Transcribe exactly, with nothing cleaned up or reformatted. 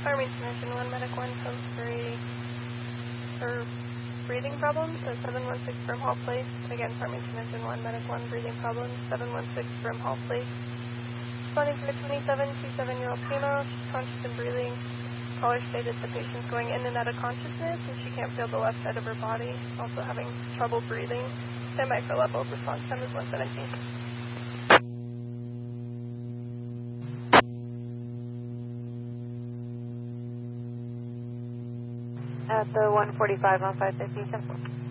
Farmington Engine one, Medic one, code three for breathing problems, so seven one six from Hall Place. Again, Farmington Engine one, Medic one, breathing problems, seven one six from Hall Place. Responding to a twenty-seven, twenty-seven-year-old female, she's conscious and breathing. Caller stated the patient's going in and out of consciousness and she can't feel the left side of her body, also having trouble breathing. Stand by for level, response time is one seventeen. At the one forty-five on five fifty, simple.